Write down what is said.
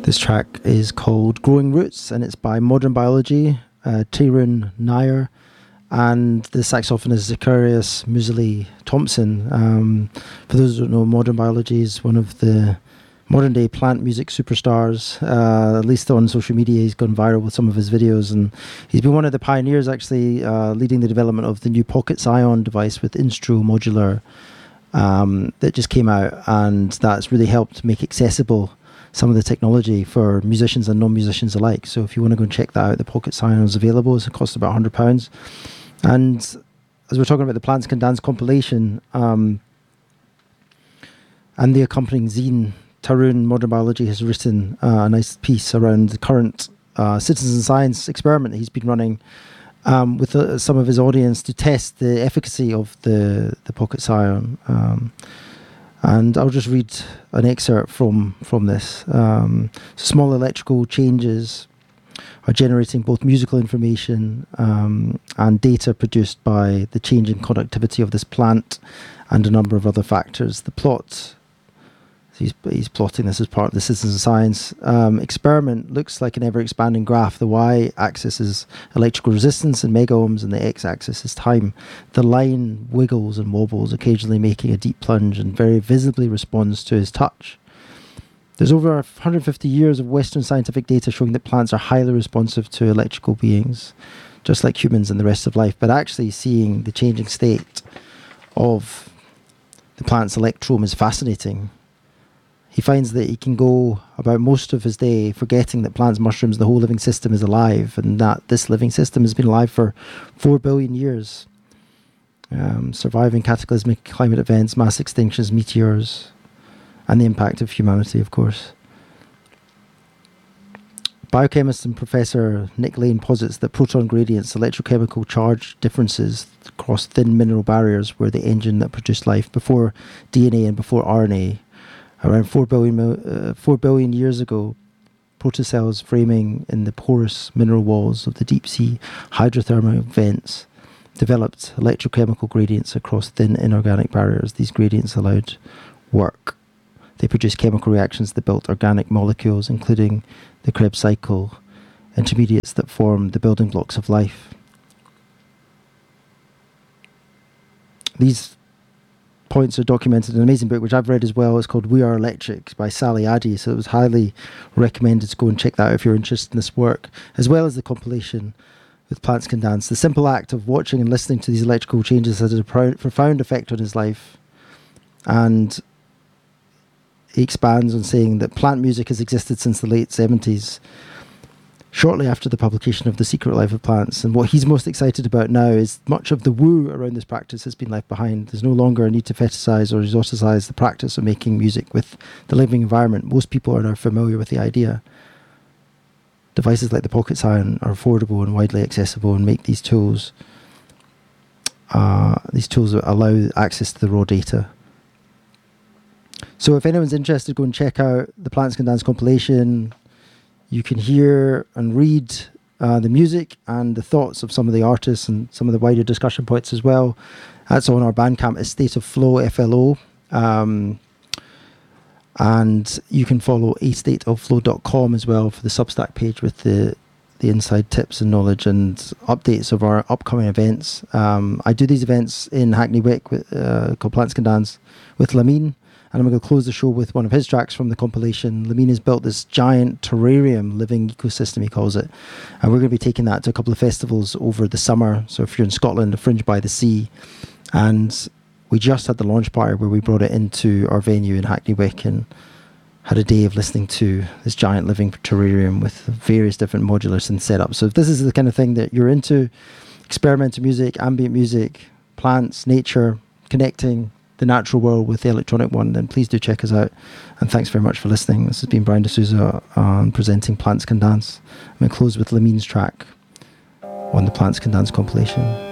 This track is called Growing Roots, and it's by Modern Biology, Tarun Nair, and the saxophonist Zacharias Muesli Thompson. For those who don't know, Modern Biology is one of the modern day plant music superstars. At least on social media, he's gone viral with some of his videos, and he's been one of the pioneers, actually, leading the development of the new Pocket Scion device with Instro Modular that just came out, and that's really helped make accessible some of the technology for musicians and non-musicians alike. So if you want to go and check that out, the Pocket Scion is available. It costs about £100. And as we're talking about the Plants Can Dance compilation and the accompanying zine, Tarun Modern Biology has written a nice piece around the current citizen science experiment that he's been running with some of his audience to test the efficacy of the Pocket Scion. And I'll just read an excerpt from this. Small electrical changes are generating both musical information and data produced by the change in conductivity of this plant and a number of other factors. The plot, he's plotting this as part of the citizen science experiment, looks like an ever-expanding graph. The y-axis is electrical resistance in megaohms, and the x-axis is time. The line wiggles and wobbles, occasionally making a deep plunge, and very visibly responds to his touch. There's over 150 years of Western scientific data showing that plants are highly responsive to electrical beings, just like humans and the rest of life. But actually seeing the changing state of the plant's electrome is fascinating. He finds that he can go about most of his day forgetting that plants, mushrooms, the whole living system is alive, and that this living system has been alive for 4 billion years, surviving cataclysmic climate events, mass extinctions, meteors, and the impact of humanity, of course. Biochemist and Professor Nick Lane posits that proton gradients, electrochemical charge differences across thin mineral barriers, were the engine that produced life before DNA and before RNA. Around 4 billion years ago, protocells framing in the porous mineral walls of the deep-sea hydrothermal vents developed electrochemical gradients across thin inorganic barriers. These gradients allowed work. They produced chemical reactions that built organic molecules, including the Krebs cycle, intermediates that form the building blocks of life. These points are documented in an amazing book which I've read as well. It's called We Are Electric by Sally Addy, so it was highly recommended to go and check that out if you're interested in this work, as well as the compilation with Plants Can Dance. The simple act of watching and listening to these electrical changes has a profound effect on his life, and he expands on saying that plant music has existed since the late 70s, shortly after the publication of The Secret Life of Plants. And what he's most excited about now is much of the woo around this practice has been left behind. There's no longer a need to fetishize or exoticize the practice of making music with the living environment. Most people are now familiar with the idea. Devices like the Pocket Scion are affordable and widely accessible and make these tools allow access to the raw data. So if anyone's interested, go and check out the Plants Can Dance compilation. You can hear and read the music and the thoughts of some of the artists and some of the wider discussion points as well. That's on our Bandcamp, A State of Flow, FLO. And you can follow astateofflow.com as well for the Substack page with the inside tips and knowledge and updates of our upcoming events. I do these events in Hackney Wick called Plants Can Dance with Lamine. And I'm going to close the show with one of his tracks from the compilation. Lamine has built this giant terrarium living ecosystem, he calls it. And we're going to be taking that to a couple of festivals over the summer. So if you're in Scotland, Fringe by the Sea. And we just had the launch party where we brought it into our venue in Hackney Wick and had a day of listening to this giant living terrarium with various different modular synth setups. So if this is the kind of thing that you're into, experimental music, ambient music, plants, nature, connecting the natural world with the electronic one, then please do check us out. And thanks very much for listening. This has been Brian D'Souza presenting Plants Can Dance. I'm going to close with Lamine's track on the Plants Can Dance compilation.